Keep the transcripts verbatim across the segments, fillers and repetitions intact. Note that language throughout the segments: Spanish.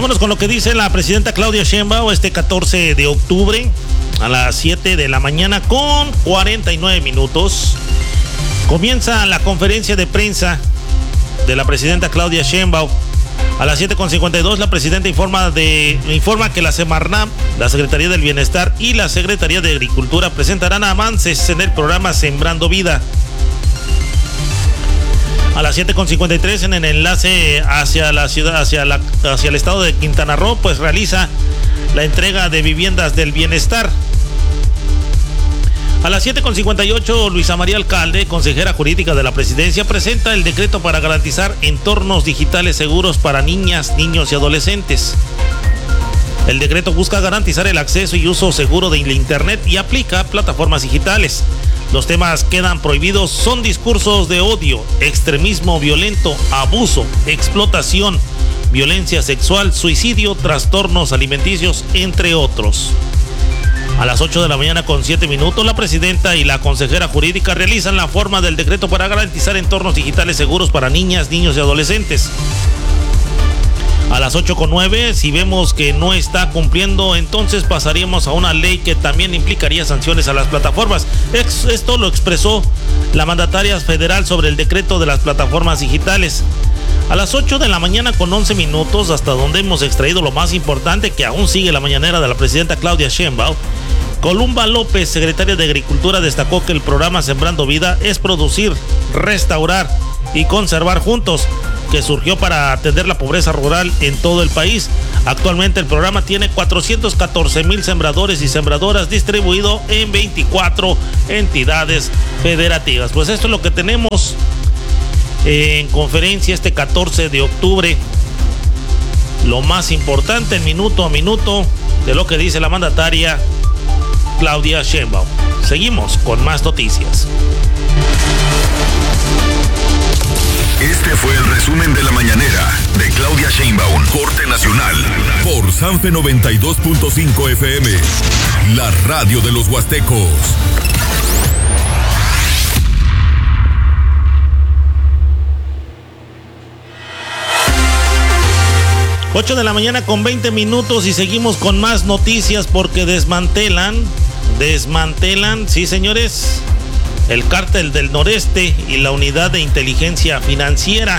Vámonos con lo que dice la presidenta Claudia Sheinbaum este catorce de octubre a las siete de la mañana con cuarenta y nueve minutos. Comienza la conferencia de prensa de la presidenta Claudia Sheinbaum. A las siete con cincuenta y dos la presidenta informa, de, informa que la Semarnat, la Secretaría del Bienestar y la Secretaría de Agricultura presentarán avances en el programa Sembrando Vida. A las siete con cincuenta y tres en el enlace hacia la ciudad, hacia, la, hacia el estado de Quintana Roo, pues realiza la entrega de viviendas del bienestar. A las siete con cincuenta y ocho, Luisa María Alcalde, consejera jurídica de la presidencia, presenta el decreto para garantizar entornos digitales seguros para niñas, niños y adolescentes. El decreto busca garantizar el acceso y uso seguro de Internet y aplica plataformas digitales. Los temas quedan prohibidos son discursos de odio, extremismo violento, abuso, explotación, violencia sexual, suicidio, trastornos alimenticios, entre otros. A las ocho de la mañana con siete minutos, la presidenta y la consejera jurídica realizan la forma del decreto para garantizar entornos digitales seguros para niñas, niños y adolescentes. A las ocho con nueve, si vemos que no está cumpliendo, entonces pasaríamos a una ley que también implicaría sanciones a las plataformas. Esto lo expresó la mandataria federal sobre el decreto de las plataformas digitales. A las ocho de la mañana con once minutos, hasta donde hemos extraído lo más importante que aún sigue la mañanera de la presidenta Claudia Sheinbaum, Columba López, secretaria de Agricultura, destacó que el programa Sembrando Vida es producir, restaurar y conservar juntos, que surgió para atender la pobreza rural en todo el país. Actualmente el programa tiene cuatrocientos catorce mil sembradores y sembradoras distribuidos en veinticuatro entidades federativas. Pues esto es lo que tenemos en conferencia este catorce de octubre. Lo más importante, minuto a minuto, de lo que dice la mandataria Claudia Sheinbaum. Seguimos con más noticias. Este fue el resumen de la mañanera de Claudia Sheinbaum, Corte Nacional, por Sanfe noventa y dos punto cinco F M, la radio de los huastecos. ocho de la mañana con veinte minutos y seguimos con más noticias porque desmantelan, desmantelan, sí señores, el cártel del noreste y la unidad de inteligencia financiera.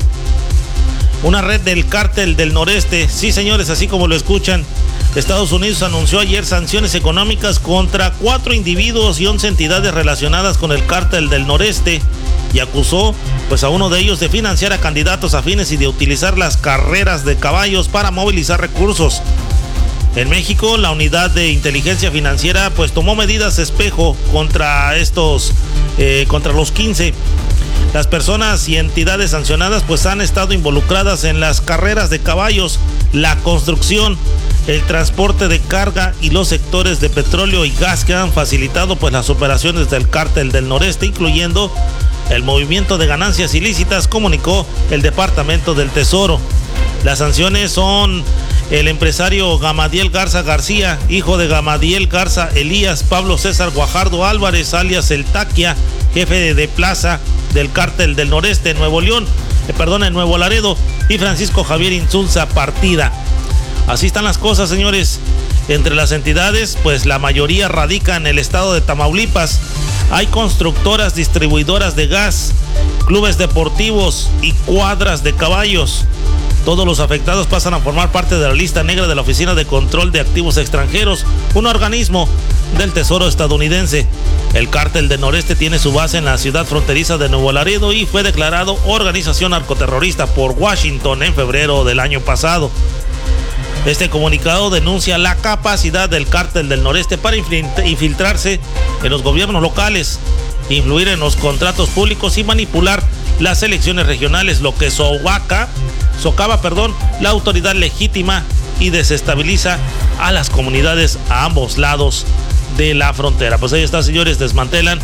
Una red del cártel del noreste, sí señores, así como lo escuchan. Estados Unidos anunció ayer sanciones económicas contra cuatro individuos y once entidades relacionadas con el cártel del noreste y acusó pues a uno de ellos de financiar a candidatos afines y de utilizar las carreras de caballos para movilizar recursos. En México, la unidad de inteligencia financiera pues tomó medidas espejo contra estos, eh, contra los quince. Las personas y entidades sancionadas pues han estado involucradas en las carreras de caballos, la construcción, el transporte de carga y los sectores de petróleo y gas que han facilitado pues las operaciones del cártel del noreste, incluyendo el movimiento de ganancias ilícitas, comunicó el Departamento del Tesoro. Las sanciones son el empresario Gamadiel Garza García, hijo de Gamadiel Garza Elías, Pablo César Guajardo Álvarez, alias El Taquia, jefe de, de plaza del cártel del noreste en Nuevo León, eh, perdón, en Nuevo Laredo, y Francisco Javier Insulza Partida. Así están las cosas, señores. Entre las entidades, pues la mayoría radica en el estado de Tamaulipas. Hay constructoras, distribuidoras de gas, clubes deportivos y cuadras de caballos. Todos los afectados pasan a formar parte de la lista negra de la Oficina de Control de Activos Extranjeros, un organismo del Tesoro estadounidense. El cártel del noreste tiene su base en la ciudad fronteriza de Nuevo Laredo y fue declarado organización narcoterrorista por Washington en febrero del año pasado. Este comunicado denuncia la capacidad del cártel del noreste para infiltrarse en los gobiernos locales, influir en los contratos públicos y manipular las elecciones regionales, lo que socava, socava, perdón, la autoridad legítima y desestabiliza a las comunidades a ambos lados de la frontera. Pues ahí está, señores, desmantelan,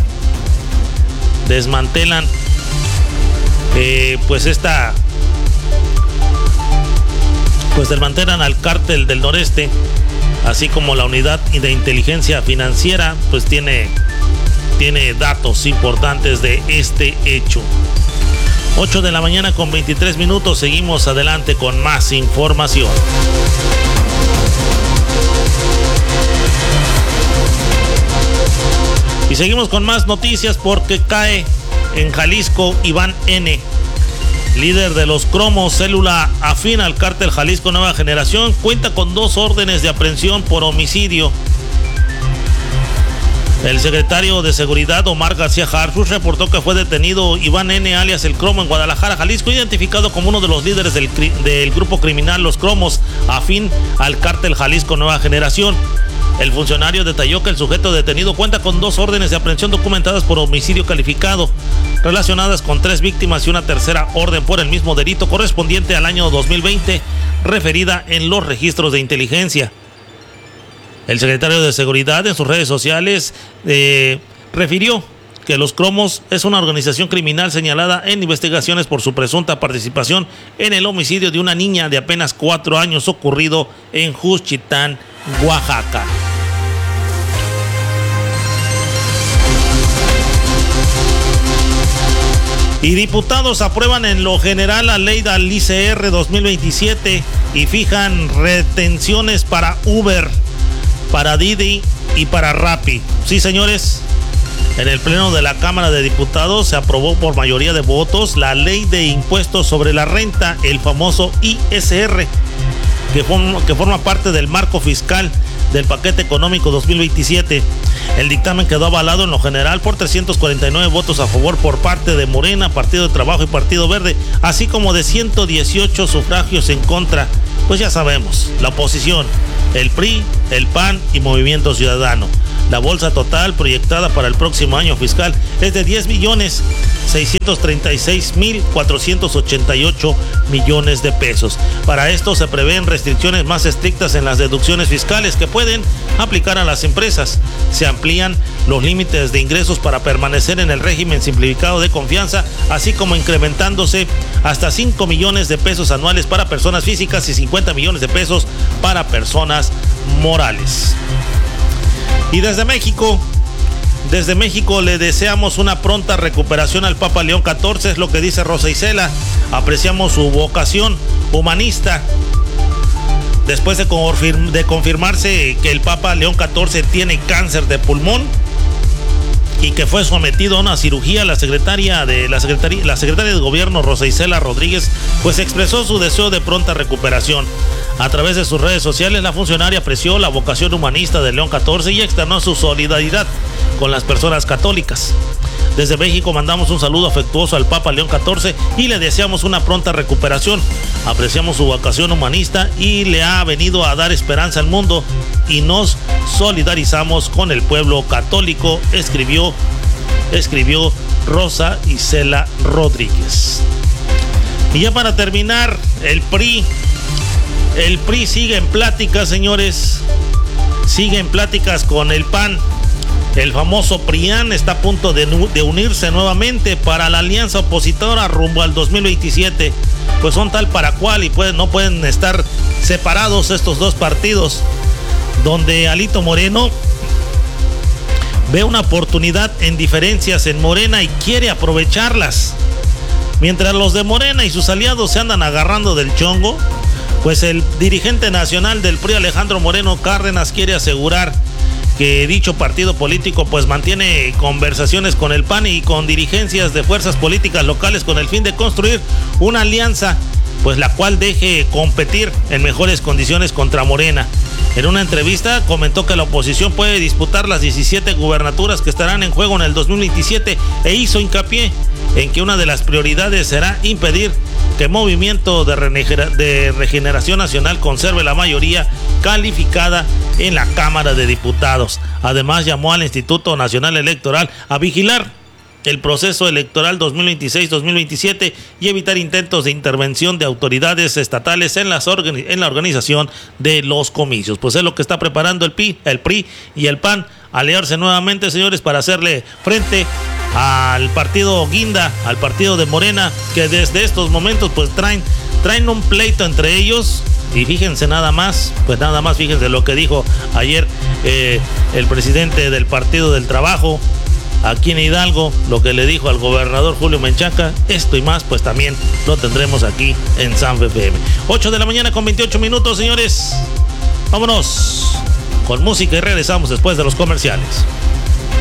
desmantelan, eh, pues esta... pues desmantelan al cártel del noreste, así como la unidad de inteligencia financiera, pues tiene, tiene datos importantes de este hecho. ocho de la mañana con veintitrés minutos. Seguimos adelante con más información. Y seguimos con más noticias porque cae en Jalisco Iván N., líder de los Cromos, célula afín al cártel Jalisco Nueva Generación, cuenta con dos órdenes de aprehensión por homicidio. El secretario de Seguridad, Omar García Harfuch, reportó que fue detenido Iván N., alias El Cromo, en Guadalajara, Jalisco, identificado como uno de los líderes del, del grupo criminal Los Cromos, afín al cártel Jalisco Nueva Generación. El funcionario detalló que el sujeto detenido cuenta con dos órdenes de aprehensión documentadas por homicidio calificado, relacionadas con tres víctimas y una tercera orden por el mismo delito correspondiente al año dos mil veinte, referida en los registros de inteligencia. El secretario de Seguridad en sus redes sociales eh, refirió que Los Cromos es una organización criminal señalada en investigaciones por su presunta participación en el homicidio de una niña de apenas cuatro años ocurrido en Juchitán, Oaxaca. Y diputados aprueban en lo general la ley del I C R dos mil veintisiete y fijan retenciones para Uber, para Didi y para Rappi. Sí, señores, en el pleno de la Cámara de Diputados se aprobó por mayoría de votos la ley de impuestos sobre la renta, el famoso I S R, que forma, que forma parte del marco fiscal del paquete económico dos mil veintisiete. El dictamen quedó avalado en lo general por trescientos cuarenta y nueve votos a favor por parte de Morena, Partido de Trabajo y Partido Verde, así como de ciento dieciocho sufragios en contra. Pues ya sabemos, la oposición, el P R I, el P A N y Movimiento Ciudadano. La bolsa total proyectada para el próximo año fiscal es de diez millones seiscientos treinta y seis mil cuatrocientos ochenta y ocho millones de pesos. Para esto se prevén restricciones más estrictas en las deducciones fiscales que pueden aplicar a las empresas. Se amplían los límites de ingresos para permanecer en el régimen simplificado de confianza, así como incrementándose hasta cinco millones de pesos anuales para personas físicas y cincuenta millones de pesos para personas morales. Y desde México, desde México le deseamos una pronta recuperación al Papa León catorce, es lo que dice Rosa Isela. Apreciamos su vocación humanista. Después de, confirm- de confirmarse que el Papa León catorce tiene cáncer de pulmón y que fue sometido a una cirugía, la secretaria de la secretaria, la secretaria de Gobierno, Rosa Isela Rodríguez, pues expresó su deseo de pronta recuperación. A través de sus redes sociales, la funcionaria apreció la vocación humanista de León catorce y externó su solidaridad con las personas católicas. Desde México mandamos un saludo afectuoso al Papa León catorce y le deseamos una pronta recuperación. Apreciamos su vocación humanista y le ha venido a dar esperanza al mundo y nos solidarizamos con el pueblo católico, escribió, escribió Rosa Isela Rodríguez. Y ya para terminar, el P R I, el P R I sigue en pláticas, señores, sigue en pláticas con el P A N. El famoso PRIAN está a punto de, de unirse nuevamente para la alianza opositora rumbo al dos mil veintisiete. Pues son tal para cual y pueden, no pueden estar separados estos dos partidos, donde Alito Moreno ve una oportunidad en diferencias en Morena y quiere aprovecharlas. Mientras los de Morena y sus aliados se andan agarrando del chongo, pues el dirigente nacional del P R I, Alejandro Moreno Cárdenas, quiere asegurar que dicho partido político pues mantiene conversaciones con el P A N y con dirigencias de fuerzas políticas locales con el fin de construir una alianza pues la cual deje competir en mejores condiciones contra Morena. En una entrevista comentó que la oposición puede disputar las diecisiete gubernaturas que estarán en juego en el dos mil veintisiete e hizo hincapié en que una de las prioridades será impedir que Movimiento de, Regenera- de Regeneración Nacional conserve la mayoría calificada en la Cámara de Diputados. Además, llamó al Instituto Nacional Electoral a vigilar el proceso electoral dos mil veintiséis dos mil veintisiete y evitar intentos de intervención de autoridades estatales en, las organi- en la organización de los comicios. Pues es lo que está preparando el P I, el P R I y el P A N, aliarse nuevamente, señores, para hacerle frente al partido Guinda, al partido de Morena, que desde estos momentos pues traen, traen un pleito entre ellos. Y fíjense nada más, pues nada más fíjense lo que dijo ayer eh, el presidente del Partido del Trabajo, aquí en Hidalgo, lo que le dijo al gobernador Julio Menchaca, esto y más, pues también lo tendremos aquí en Sanfe F M. ocho de la mañana con veintiocho minutos, señores. Vámonos con música y regresamos después de los comerciales.